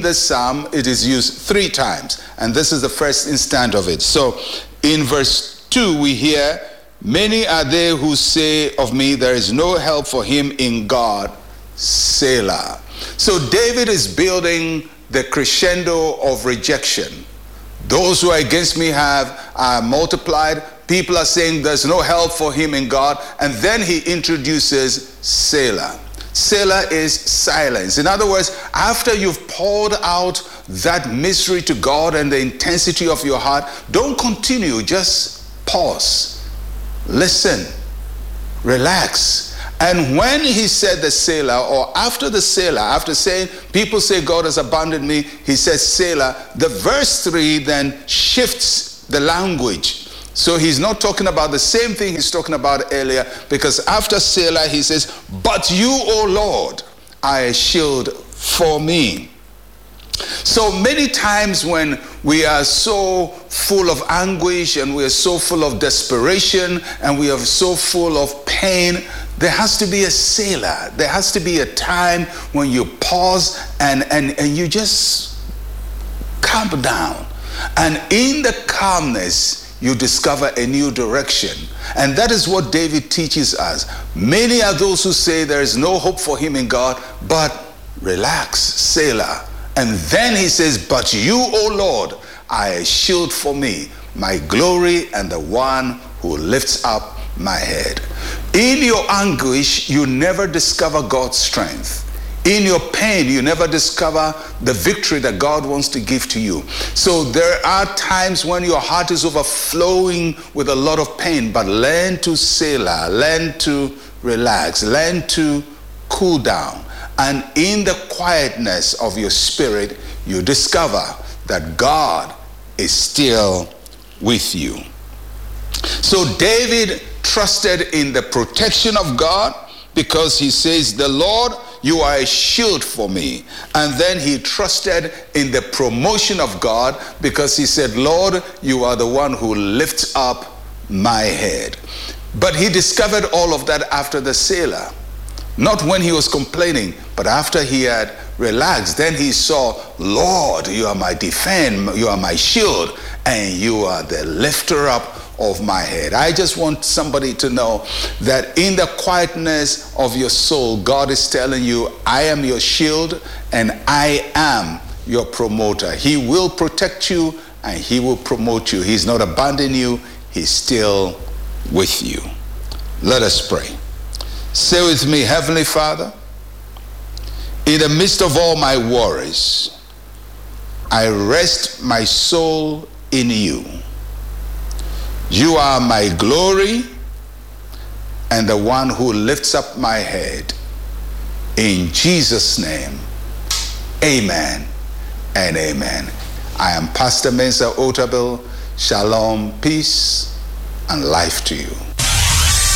this psalm, it is used 3 times. And this is the first instant of it. So in verse 2, we hear, many are they who say of me, there is no help for him in God, Selah. So David is building the crescendo of rejection. Those who are against me are multiplied. People are saying there's no help for him in God. And then he introduces Selah. Selah is silence. In other words, after you've poured out that misery to God and the intensity of your heart, don't continue. Just pause. Listen. Relax. And when he said the Selah, or after the Selah, after saying, people say God has abandoned me, he says Selah, the verse 3 then shifts the language. So he's not talking about the same thing he's talking about earlier, because after Selah he says, but you, O Lord, are a shield for me. So many times when we are so full of anguish and we are so full of desperation and we are so full of pain, there has to be a Selah. There has to be a time when you pause and you just calm down. And in the calmness, you discover a new direction. And that is what David teaches us. Many are those who say there is no hope for him in God, but relax, Selah. And then he says, but you, O Lord, are a shield for me, my glory and the one who lifts up my head. In your anguish, you never discover God's strength. In your pain, you never discover the victory that God wants to give to you. So there are times when your heart is overflowing with a lot of pain, but learn to Selah, learn to relax, learn to cool down. And in the quietness of your spirit, you discover that God is still with you. So David trusted in the protection of God, because he says, the Lord, you are a shield for me. And then he trusted in the promotion of God, because he said, Lord, you are the one who lifts up my head. But he discovered all of that after the Selah. Not when he was complaining, but after he had relaxed. Then he saw, Lord, you are my defense, you are my shield, and you are the lifter up of my head. I just want somebody to know that in the quietness of your soul, God is telling you, I am your shield and I am your promoter. He will protect you and he will promote you. He's not abandoning you. He's still with you. Let us pray. Say with me, Heavenly Father, in the midst of all my worries, I rest my soul in you. You are my glory and the one who lifts up my head. In Jesus' name, amen and amen. I am Pastor Mensa Otabil. Shalom, peace, and life to you.